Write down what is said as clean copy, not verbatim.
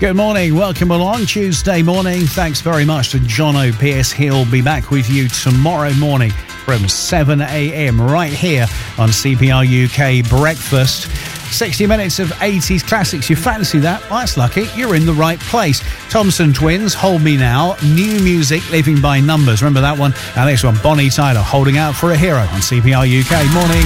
Good morning, welcome along Tuesday morning. Thanks very much to John O'Pearce. He'll be back with you tomorrow morning from 7 a.m. right here on CPR UK Breakfast. 60 minutes of 80s classics. You fancy that? Well, that's lucky. You're in the right place. Thompson Twins, Hold Me Now. New music, Living by Numbers. Remember that one? And next one, Bonnie Tyler, Holding Out for a Hero on CPR UK. Morning.